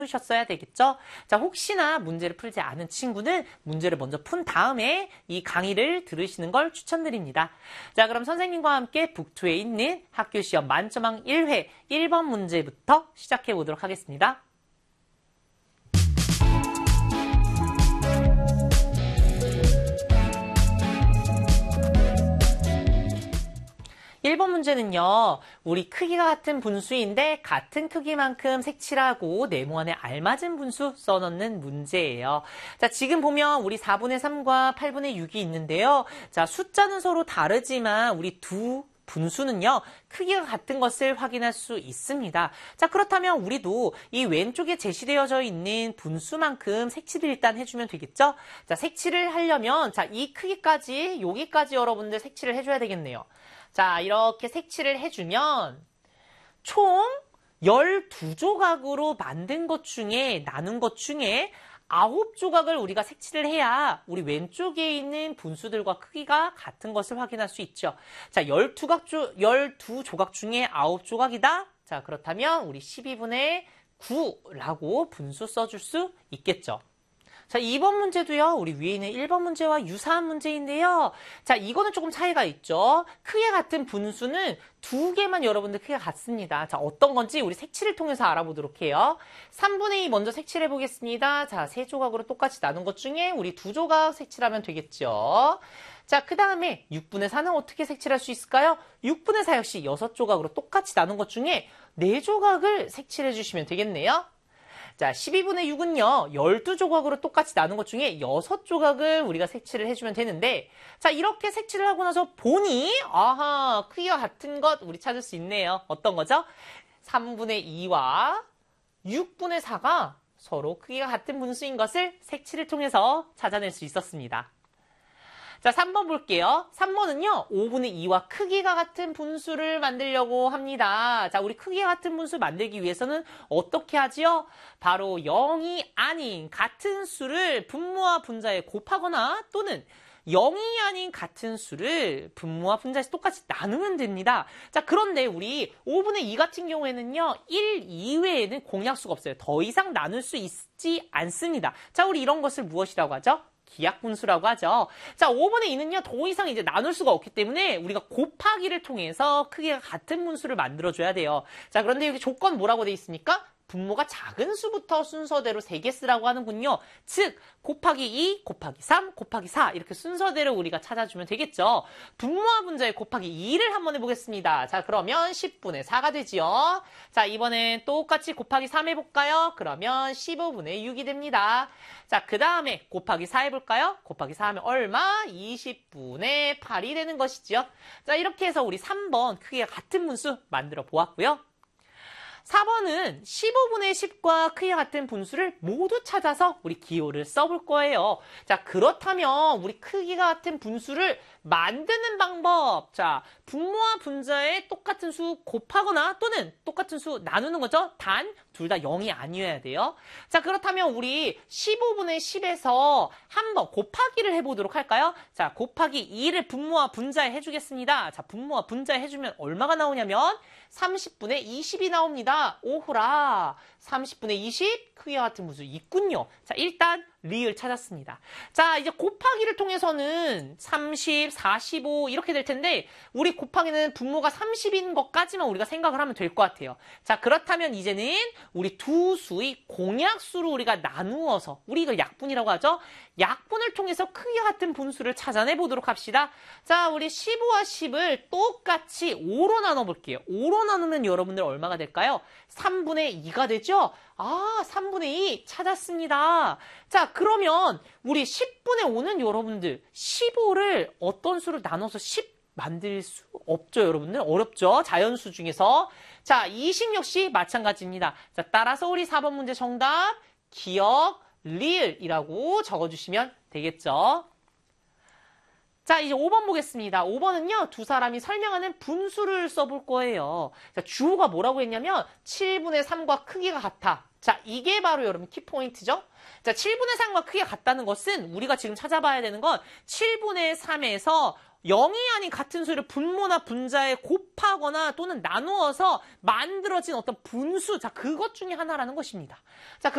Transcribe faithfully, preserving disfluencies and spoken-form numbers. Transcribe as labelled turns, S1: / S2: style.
S1: 셨어야 되겠죠? 자, 혹시나 문제를 풀지 않은 친구는 문제를 먼저 푼 다음에 이 강의를 들으시는 걸 추천드립니다. 자, 그럼 선생님과 함께 북투에 있는 학교 시험 만점왕 일 회 일 번 문제부터 시작해 보도록 하겠습니다. 일 번 문제는요, 우리 크기가 같은 분수인데 같은 크기만큼 색칠하고 네모안에 알맞은 분수 써넣는 문제예요. 자, 지금 보면 우리 사분의 삼과 팔분의 육이 있는데요. 자, 숫자는 서로 다르지만 우리 두 분수는요, 크기가 같은 것을 확인할 수 있습니다. 자, 그렇다면 우리도 이 왼쪽에 제시되어져 있는 분수만큼 색칠을 일단 해주면 되겠죠? 자, 색칠을 하려면, 자, 이 크기까지, 여기까지 여러분들 색칠을 해줘야 되겠네요. 자, 이렇게 색칠을 해주면 총 열두 조각으로 만든 것 중에, 나눈 것 중에 아홉 조각을 우리가 색칠을 해야 우리 왼쪽에 있는 분수들과 크기가 같은 것을 확인할 수 있죠. 자, 열두 조, 열두 조각 중에 아홉 조각이다. 자, 그렇다면 우리 십이분의 구라고 분수 써줄 수 있겠죠. 자, 이 번 문제도요, 우리 위에 있는 일 번 문제와 유사한 문제인데요. 자, 이거는 조금 차이가 있죠. 크기가 같은 분수는 두 개만 여러분들 크기가 같습니다. 자, 어떤 건지 우리 색칠을 통해서 알아보도록 해요. 삼분의 이 먼저 색칠해 보겠습니다. 자, 세 조각으로 똑같이 나눈 것 중에 우리 두 조각 색칠하면 되겠죠. 자, 그 다음에 육분의 사는 어떻게 색칠할 수 있을까요? 육분의 사 역시 여섯 조각으로 똑같이 나눈 것 중에 네 조각을 색칠해 주시면 되겠네요. 자, 십이분의 육은요, 열두 조각으로 똑같이 나눈 것 중에 여섯 조각을 우리가 색칠을 해주면 되는데, 자, 이렇게 색칠을 하고 나서 보니, 아하, 크기가 같은 것 우리 찾을 수 있네요. 어떤 거죠? 삼분의 이와 육분의 사가 서로 크기가 같은 분수인 것을 색칠을 통해서 찾아낼 수 있었습니다. 자, 삼 번 볼게요. 삼 번은요, 오분의 이와 크기가 같은 분수를 만들려고 합니다. 자, 우리 크기가 같은 분수 만들기 위해서는 어떻게 하지요? 바로 영이 아닌 같은 수를 분모와 분자에 곱하거나 또는 영이 아닌 같은 수를 분모와 분자에서 똑같이 나누면 됩니다. 자, 그런데 우리 오분의 이 같은 경우에는요, 일 이외에는 공약수가 없어요. 더 이상 나눌 수 있지 않습니다. 자, 우리 이런 것을 무엇이라고 하죠? 기하분수라고 하죠. 자, 오분의 이는요, 더 이상 이제 나눌 수가 없기 때문에 우리가 곱하기를 통해서 크기가 같은 분수를 만들어줘야 돼요. 자, 그런데 여기 조건 뭐라고 돼 있습니까? 분모가 작은 수부터 순서대로 세 개 쓰라고 하는군요. 즉, 곱하기 이, 곱하기 삼, 곱하기 사 이렇게 순서대로 우리가 찾아주면 되겠죠. 분모와 분자의 곱하기 이를 한번 해보겠습니다. 자, 그러면 십분의 사가 되지요. 자, 이번엔 똑같이 곱하기 삼 해볼까요? 그러면 십오분의 육이 됩니다. 자, 그 다음에 곱하기 사 해볼까요? 곱하기 사 하면 얼마? 이십분의 팔이 되는 것이지요. 자, 이렇게 해서 우리 삼 번 크기가 같은 분수 만들어 보았고요. 사 번은 십오분의 십과 크기가 같은 분수를 모두 찾아서 우리 기호를 써볼 거예요. 자, 그렇다면 우리 크기가 같은 분수를 만드는 방법. 자, 분모와 분자에 똑같은 수 곱하거나 또는 똑같은 수 나누는 거죠. 단, 둘 다 영이 아니어야 돼요. 자, 그렇다면 우리 십오분의 십에서 한번 곱하기를 해보도록 할까요? 자, 곱하기 이를 분모와 분자에 해주겠습니다. 자, 분모와 분자에 해주면 얼마가 나오냐면 삼십분의 이십이 나옵니다. 오호라, 삼십분의 이십 크기와 같은 분수 있군요. 자, 일단 리을 찾았습니다. 자, 이제 곱하기를 통해서는 삼십, 사십오 이렇게 될 텐데 우리 곱하기는 분모가 삼십인 것까지만 우리가 생각을 하면 될 것 같아요. 자, 그렇다면 이제는 우리 두 수의 공약수로 우리가 나누어서, 우리 이걸 약분이라고 하죠. 약분을 통해서 크기와 같은 분수를 찾아내 보도록 합시다. 자, 우리 십오와 십을 똑같이 오로 나눠볼게요. 오로 나누면 여러분들 얼마가 될까요? 삼분의 이가 되죠? 아, 삼분의 이 찾았습니다. 자, 그러면 우리 십분의 오는 여러분들 십오를 어떤 수로 나눠서 십 만들 수 없죠, 여러분들? 어렵죠? 자연수 중에서. 자, 이십 역시 마찬가지입니다. 자, 따라서 우리 사 번 문제 정답 기억, 리을이라고 적어주시면 되겠죠. 자, 이제 오 번 보겠습니다. 오 번은요, 두 사람이 설명하는 분수를 써볼 거예요. 자, 주어가 뭐라고 했냐면 칠분의 삼과 크기가 같아. 자, 이게 바로 여러분 키포인트죠? 자, 칠분의 삼과 크기가 같다는 것은 우리가 지금 찾아봐야 되는 건 칠분의 삼에서 영이 아닌 같은 수를 분모나 분자에 곱하거나 또는 나누어서 만들어진 어떤 분수, 자, 그것 중에 하나라는 것입니다. 자,